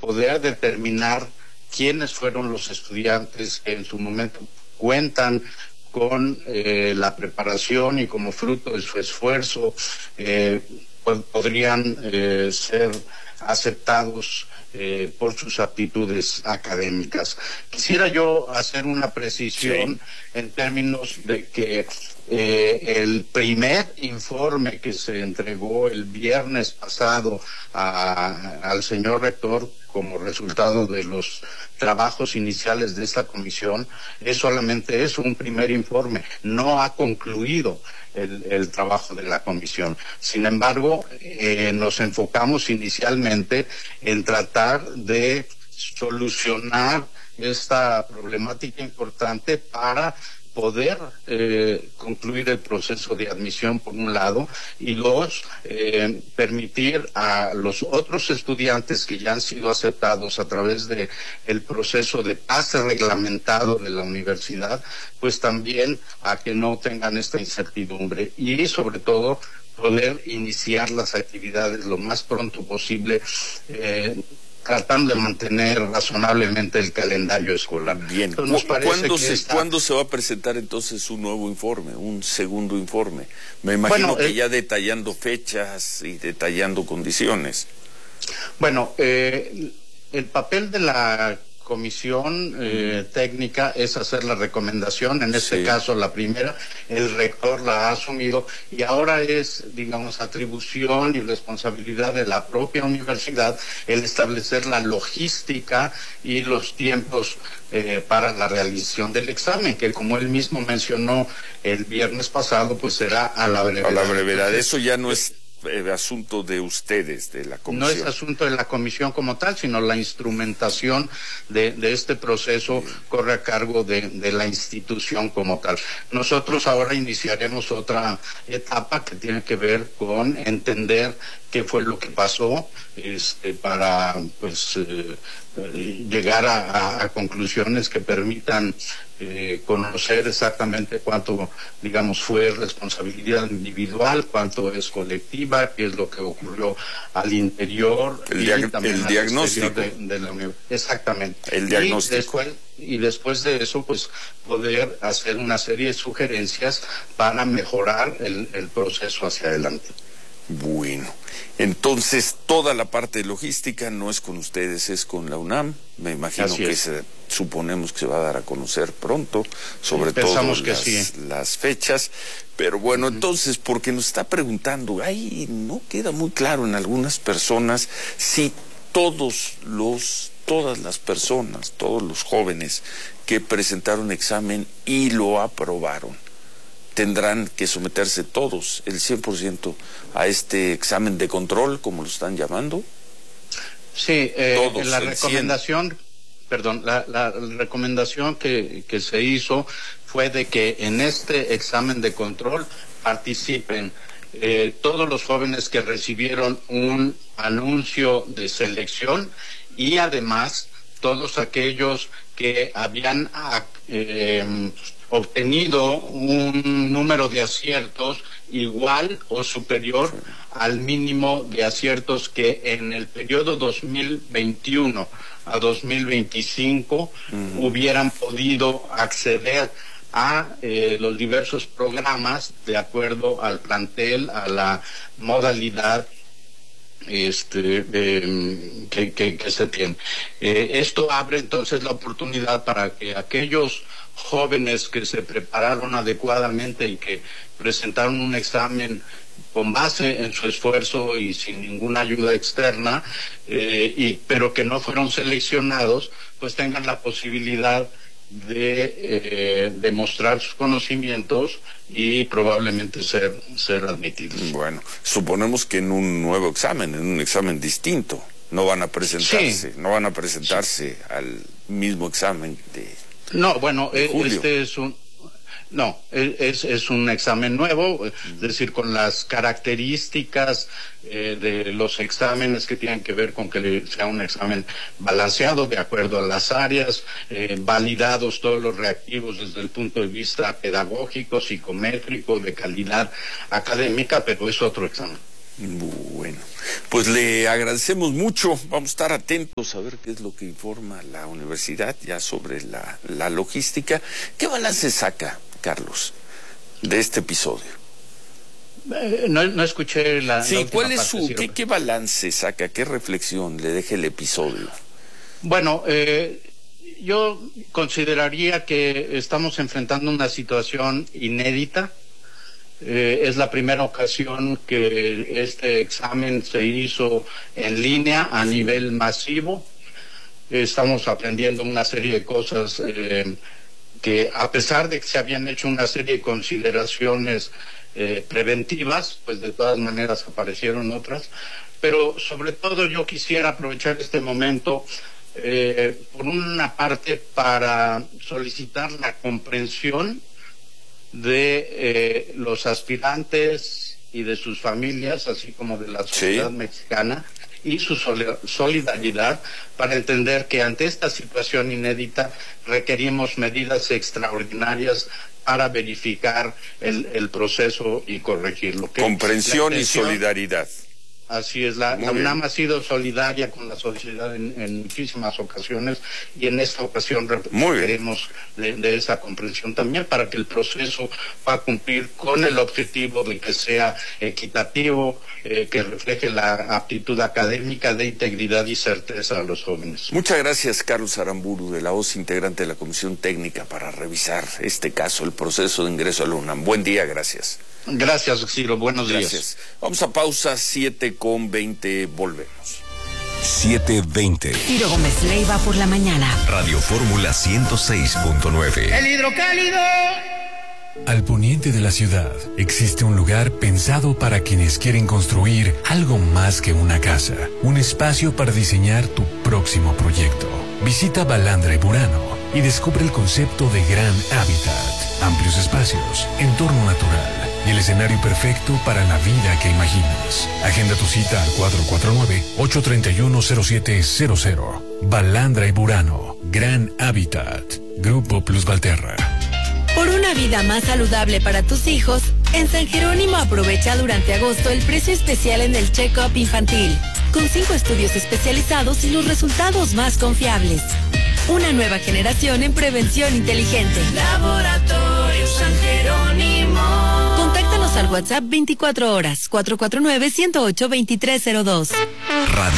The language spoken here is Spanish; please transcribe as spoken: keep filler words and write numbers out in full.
poder determinar quiénes fueron los estudiantes que en su momento cuentan con eh, la preparación y como fruto de su esfuerzo eh, pues, podrían eh, ser aceptados eh, por sus aptitudes académicas. Quisiera yo hacer una precisión sí. en términos de que eh, el primer informe que se entregó el viernes pasado a, al señor rector como resultado de los trabajos iniciales de esta comisión es solamente eso, un primer informe, no ha concluido el, el trabajo de la comisión. Sin embargo, eh, nos enfocamos inicialmente en tratar de solucionar esta problemática importante para poder eh, concluir el proceso de admisión por un lado y dos, eh, permitir a los otros estudiantes que ya han sido aceptados a través de el proceso de pase reglamentado de la universidad, pues también a que no tengan esta incertidumbre y sobre todo poder iniciar las actividades lo más pronto posible, eh, tratando de mantener razonablemente el calendario escolar. Bien. Entonces, ¿Cuándo, se, está... ¿Cuándo se va a presentar entonces un nuevo informe, un segundo informe? Me imagino bueno, que eh... ya detallando fechas y detallando condiciones. Bueno, eh, el papel de la comisión eh, técnica es hacer la recomendación, en este sí. caso la primera, el rector la ha asumido y ahora es, digamos, atribución y responsabilidad de la propia universidad el establecer la logística y los tiempos eh, para la realización del examen, que como él mismo mencionó el viernes pasado, pues será a la brevedad. A la brevedad, Entonces, eso ya no es el asunto de ustedes, de la comisión. No es asunto de la comisión como tal, sino la instrumentación de, de este proceso sí. corre a cargo de, de la institución como tal. Nosotros ahora iniciaremos otra etapa que tiene que ver con entender qué fue lo que pasó este, para pues eh, llegar a, a, a conclusiones que permitan eh, conocer exactamente cuánto, digamos, fue responsabilidad individual, cuánto es colectiva, qué es lo que ocurrió al interior el, y dia también el al diagnóstico de, de la universidad. Exactamente. El diagnóstico. Y después, y después de eso, pues, poder hacer una serie de sugerencias para mejorar el, el proceso hacia adelante. Bueno, entonces toda la parte de logística no es con ustedes, es con la UNAM. Me imagino Así que es. se, suponemos que se va a dar a conocer pronto, sobre sí, todo las, que sí. las fechas. Pero bueno, uh-huh. entonces, porque nos está preguntando, ahí no queda muy claro en algunas personas si todos los, todas las personas, todos los jóvenes que presentaron examen y lo aprobaron, tendrán que someterse todos, el cien por ciento, a este examen de control, como lo están llamando. Sí, eh, todos, la recomendación, perdón, la, la recomendación que, que se hizo fue de que en este examen de control participen eh, todos los jóvenes que recibieron un anuncio de selección y además todos aquellos que habían eh, obtenido un número de aciertos igual o superior al mínimo de aciertos que en el periodo dos mil veintiuno a dos mil veinticinco uh-huh. hubieran podido acceder a eh, los diversos programas de acuerdo al plantel, a la modalidad este eh, que, que, que se tiene. Eh, esto abre entonces la oportunidad para que aquellos jóvenes que se prepararon adecuadamente y que presentaron un examen con base en su esfuerzo y sin ninguna ayuda externa, eh, y, pero que no fueron seleccionados, pues tengan la posibilidad de eh, demostrar sus conocimientos y probablemente ser, ser admitidos. Bueno, suponemos que en un nuevo examen, en un examen distinto, no van a presentarse, sí. no van a presentarse sí. al mismo examen de No, bueno, de julio. este es un No, es, es un examen nuevo, es decir, con las características eh, de los exámenes que tienen que ver con que sea un examen balanceado de acuerdo a las áreas, eh, validados todos los reactivos desde el punto de vista pedagógico, psicométrico, de calidad académica, pero es otro examen. Bueno, pues le agradecemos mucho. Vamos a estar atentos a ver qué es lo que informa la universidad ya sobre la, la logística. ¿Qué balance saca, Carlos, de este episodio? Eh, no, no escuché la. Sí, la ¿cuál es parte, su, sí, qué, qué balance saca, qué reflexión le deja el episodio? Bueno, eh, yo consideraría que estamos enfrentando una situación inédita. Eh, es la primera ocasión que este examen se hizo en línea a nivel masivo. Estamos aprendiendo una serie de cosas eh, que, a pesar de que se habían hecho una serie de consideraciones eh, preventivas, pues de todas maneras aparecieron otras. Pero sobre todo yo quisiera aprovechar este momento, eh, por una parte, para solicitar la comprensión de eh, los aspirantes y de sus familias, así como de la sociedad sí. mexicana, y su solidaridad para entender que ante esta situación inédita requerimos medidas extraordinarias para verificar el, el proceso y corregirlo. Comprensión y solidaridad. Así es, la, la UNAM ha sido solidaria con la sociedad en, en muchísimas ocasiones, y en esta ocasión requerimos de, de esa comprensión también para que el proceso va a cumplir con el objetivo de que sea equitativo, eh, que refleje la aptitud académica, de integridad y certeza a los jóvenes. Muchas gracias, Carlos Aramburu, de la O C E, integrante de la Comisión Técnica para revisar este caso, el proceso de ingreso a la UNAM. Buen día, gracias. Gracias, Ciro. Buenos Gracias. días. Vamos a pausa, siete con veinte, volvemos. siete veinte. Ciro Gómez Leiva por la mañana. Radio Fórmula ciento seis punto nueve. El hidrocálido. Al poniente de la ciudad existe un lugar pensado para quienes quieren construir algo más que una casa, un espacio para diseñar tu próximo proyecto. Visita Balandra y Burano y descubre el concepto de Gran Hábitat. Amplios espacios, entorno natural y el escenario perfecto para la vida que imaginas. Agenda tu cita al cuatro cuatro nueve, ocho tres uno, cero siete cero cero. Balandra y Burano, Gran Hábitat. Grupo Plus Valterra. Por una vida más saludable para tus hijos, en San Jerónimo aprovecha durante agosto el precio especial en el check-up infantil, con cinco estudios especializados y los resultados más confiables. Una nueva generación en prevención inteligente. Laboratorio San Jerónimo. Contáctanos al WhatsApp veinticuatro horas, cuatro cuatro nueve, uno cero ocho, dos tres cero dos. Radio